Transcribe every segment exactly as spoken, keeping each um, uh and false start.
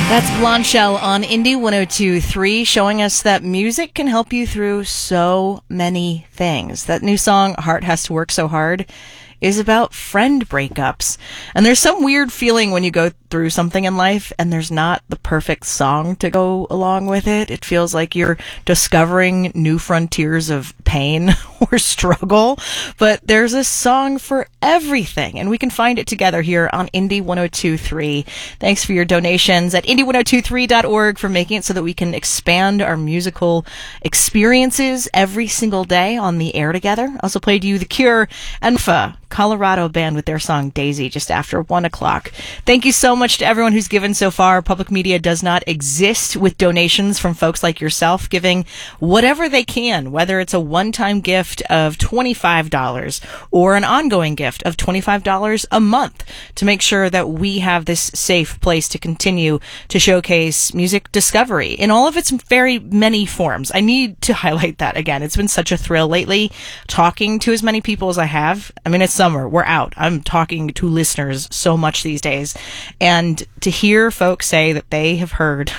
That's Blondshell on Indie one oh two point three, showing us that music can help you through so many things. That new song, Heart Has to Work So Hard, is about friend breakups. And there's some weird feeling when you go through something in life and there's not the perfect song to go along with it. It feels like you're discovering new frontiers of pain or struggle. But there's a song for everything, and we can find it together here on Indie one oh two point three. Thanks for your donations at indie one oh two three dot org for making it so that we can expand our musical experiences every single day on the air together. I also played you The Cure and Fa, Colorado band, with their song Daisy just after one o'clock. Thank you so much to everyone who's given so far. Public media does not exist with donations from folks like yourself giving whatever they can, whether it's a one-time gift of twenty-five dollars or an ongoing gift of twenty-five dollars a month, to make sure that we have this safe place to continue to showcase music discovery in all of its very many forms. I need to highlight that again. It's been such a thrill lately talking to as many people as I have. I mean, it's summer. We're out. I'm talking to listeners so much these days. And to hear folks say that they have heard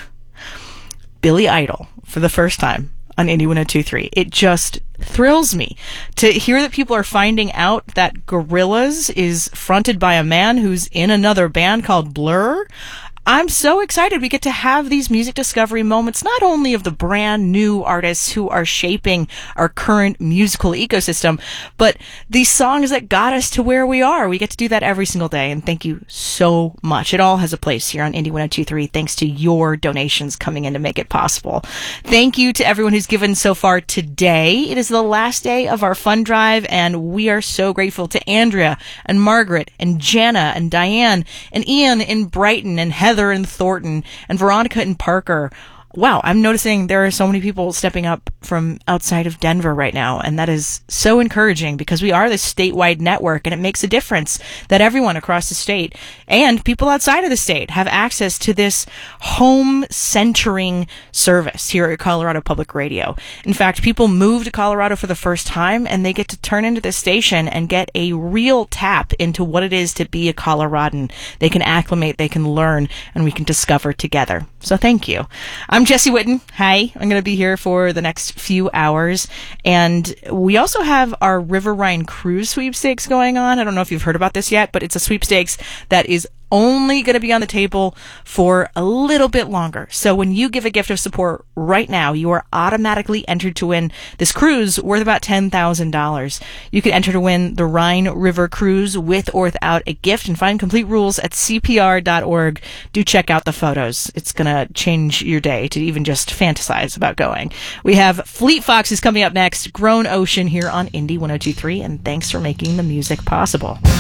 Billy Idol for the first time on Indie one oh two point three, it just thrills me to hear that people are finding out that Gorillaz is fronted by a man who's in another band called Blur. I'm so excited we get to have these music discovery moments, not only of the brand new artists who are shaping our current musical ecosystem, but these songs that got us to where we are. We get to do that every single day, and thank you so much. It all has a place here on Indie one oh two point three, thanks to your donations coming in to make it possible. Thank you to everyone who's given so far today. It is the last day of our fund drive, and we are so grateful to Andrea and Margaret and Jana and Diane and Ian in Brighton and Heather Heather and Thornton and Veronica and Parker. Wow, I'm noticing there are so many people stepping up from outside of Denver right now, and that is so encouraging because we are this statewide network, and it makes a difference that everyone across the state and people outside of the state have access to this home-centering service here at Colorado Public Radio. In fact, people move to Colorado for the first time, and they get to turn into this station and get a real tap into what it is to be a Coloradan. They can acclimate, they can learn, and we can discover together. So thank you. I'm Jesse Witten. Hi. I'm going to be here for the next few hours. And we also have our River Rhine Cruise sweepstakes going on. I don't know if you've heard about this yet, but it's a sweepstakes that is only going to be on the table for a little bit longer. So when you give a gift of support right now, you are automatically entered to win this cruise worth about ten thousand dollars. You can enter to win the Rhine River Cruise with or without a gift, and find complete rules at C P R dot org. Do check out the photos. It's going to change your day to even just fantasize about going. We have Fleet Foxes coming up next, Grown Ocean here on Indie one oh two point three, and thanks for making the music possible.